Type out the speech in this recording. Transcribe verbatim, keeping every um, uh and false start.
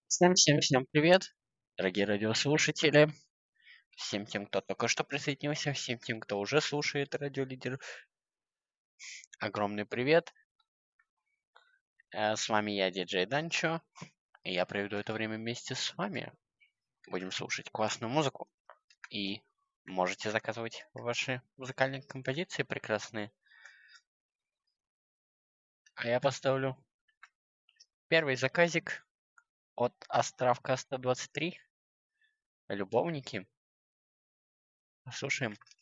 Всем, всем, всем привет, дорогие радиослушатели, всем тем, кто только что присоединился, всем тем, кто уже слушает радиолидер. Огромный привет. Э, С вами я, диджей Данчо, и я проведу это время вместе с вами. Будем слушать классную музыку, и можете заказывать ваши музыкальные композиции прекрасные. А я поставлю первый заказик от Островка сто двадцать три. Любовники. Послушаем.